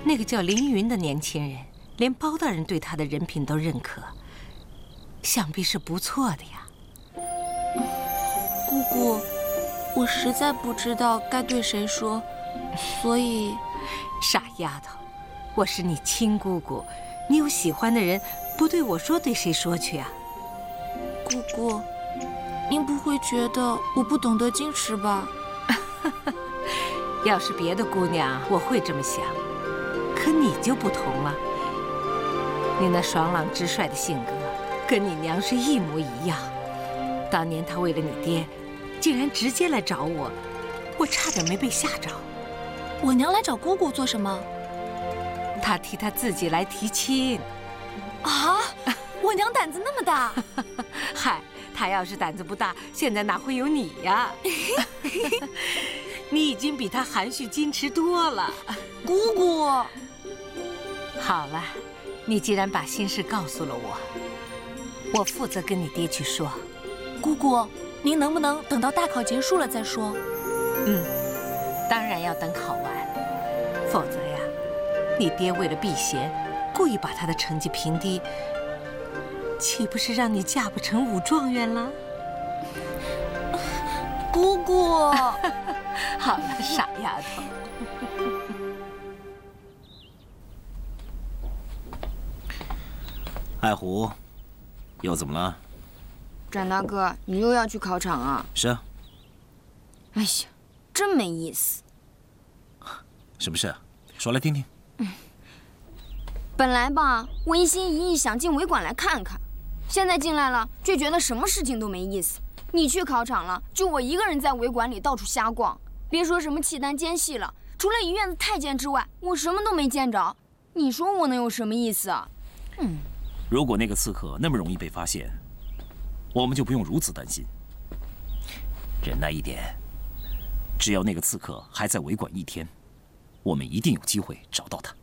那个叫凌云的年轻人，连包大人对他的人品都认可，想必是不错的呀。 姑姑，我实在不知道该对谁说，所以…… 傻丫头，我是你亲姑姑，你有喜欢的人，不对我说，对谁说去啊？ 姑姑，您不会觉得我不懂得矜持吧？ 要是别的姑娘，我会这么想，可你就不同了。你那爽朗直率的性格，跟你娘是一模一样。当年她为了你爹，竟然直接来找我，我差点没被吓着。 我娘来找姑姑做什么？ 她替她自己来提亲。 啊！我娘胆子那么大？ 嗨，她要是胆子不大，现在哪会有你呀？你已经比她含蓄矜持多了。 姑姑， 好了，你既然把心事告诉了我，我负责跟你爹去说。 姑姑，您能不能等到大考结束了再说？ 当然要等考完，否则呀，你爹为了避嫌，故意把他的成绩评低，岂不是让你嫁不成武状元了？ 姑姑， 好了，傻丫头。 爱狐，又怎么了？ 展大哥，你又要去考场啊？ 是啊。 哎呀，真没意思。 什么事？说来听听。 本来吧，我一心一意想进委管来看看，现在进来了，却觉得什么事情都没意思。你去考场了，就我一个人在委管里到处瞎逛，别说什么契丹奸细了，除了一院子太监之外，我什么都没见着。你说我能有什么意思啊？ 如果那个刺客那么容易被发现，我们就不用如此担心。忍耐一点，只要那个刺客还在委管一天，我们一定有机会找到他。